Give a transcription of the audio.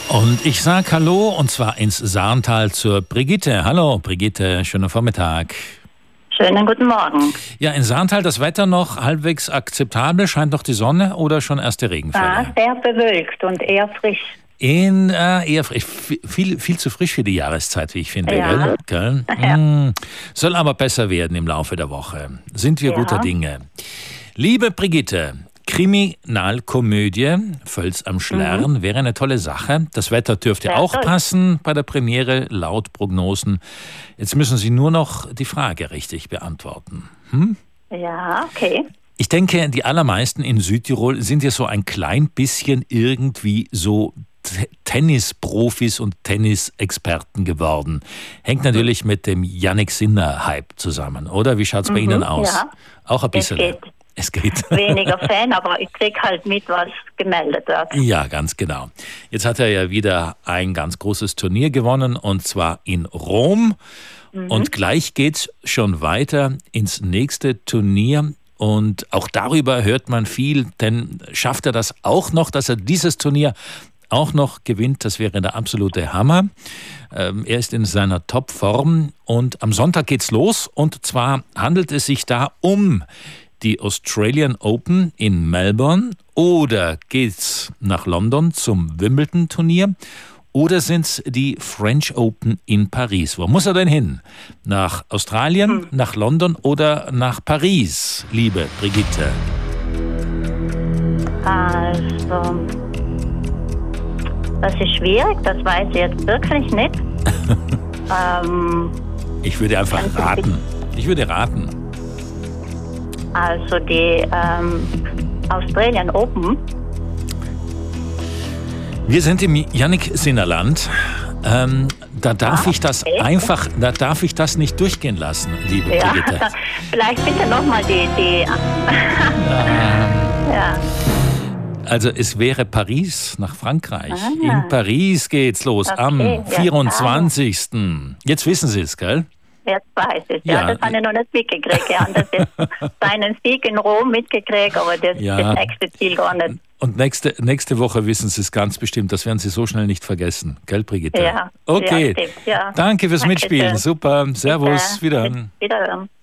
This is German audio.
Und ich sage Hallo, und zwar ins Saarntal zur Brigitte. Hallo Brigitte, schönen Vormittag. Schönen guten Morgen. Ja, in Saarntal das Wetter noch halbwegs akzeptabel. Scheint noch die Sonne oder schon erste Regenfälle? Ja, sehr bewölkt und eher frisch. Eher frisch. Viel zu frisch für die Jahreszeit, wie ich finde. Ja. Gell? Ja. Soll aber besser werden im Laufe der Woche. Sind wir guter Dinge. Liebe Brigitte, Kriminalkomödie, Völz am Schlern, wäre eine tolle Sache. Das Wetter dürfte Sehr auch toll. passen bei der Premiere, laut Prognosen. Jetzt müssen Sie nur noch die Frage richtig beantworten. Ja, okay. Ich denke, die allermeisten in Südtirol sind ja so ein klein bisschen irgendwie so Tennisprofis und Tennisexperten geworden. Hängt natürlich mit dem Yannick Sinner-Hype zusammen, oder? Wie schaut es bei Ihnen aus? ja. Auch ein bisschen. Es geht. Weniger Fan, aber ich krieg halt mit, was gemeldet wird. Ja, ganz genau. Jetzt hat er ja wieder ein ganz großes Turnier gewonnen, und zwar in Rom. Und gleich geht's schon weiter ins nächste Turnier. Und auch darüber hört man viel, denn schafft er das auch noch, dass er dieses Turnier auch noch gewinnt? Das wäre der absolute Hammer. Er ist in seiner Topform, und am Sonntag geht's los. Und zwar handelt es sich da um die Australian Open in Melbourne, oder geht's nach London zum Wimbledon-Turnier, oder sind's die French Open in Paris? Wo muss er denn hin? Nach Australien, nach London oder nach Paris, liebe Brigitte? Also, das ist schwierig, das weiß ich jetzt wirklich nicht. Ich würde einfach raten. Ich würde raten. Also die Australian Open. Wir sind im Yannick-Sinner-Land. Da darf ich das nicht durchgehen lassen, liebe Brigitte. Vielleicht bitte nochmal die ja. Also es wäre Paris nach Frankreich. In Paris geht's los am 24. Jetzt wissen Sie es, gell? Jetzt weiß ich, Ja. das habe ich noch nicht mitgekriegt. Ja, und das ist seinen Sieg in Rom mitgekriegt, aber das nächste Ziel gar nicht. Und nächste Woche wissen Sie es ganz bestimmt. Das werden Sie so schnell nicht vergessen. Gell, Brigitte? Ja. Okay. Ja, stimmt, ja. Danke fürs Danke Mitspielen. schön. Super. Servus. Bitte. Wiederhören. Wiederhören.